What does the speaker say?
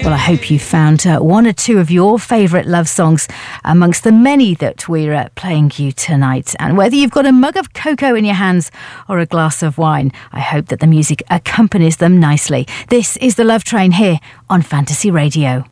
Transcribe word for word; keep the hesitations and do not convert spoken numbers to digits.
Well, I hope you found uh, one or two of your favourite love songs amongst the many that we're uh, playing you tonight. And whether you've got a mug of cocoa in your hands or a glass of wine, I hope that the music accompanies them nicely. This is The Love Train here on Fantasy Radio.